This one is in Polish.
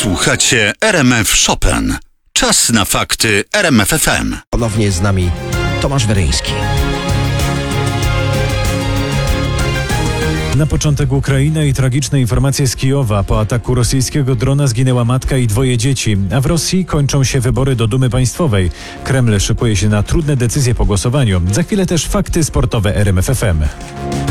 Słuchacie RMF Chopin. Czas na fakty RMF FM. Ponownie jest z nami Tomasz Weryński. Na początek Ukraina i tragiczne informacje z Kijowa. Po ataku rosyjskiego drona zginęła matka i 2 dzieci, a w Rosji kończą się wybory do Dumy Państwowej. Kreml szykuje się na trudne decyzje po głosowaniu. Za chwilę też fakty sportowe RMF FM.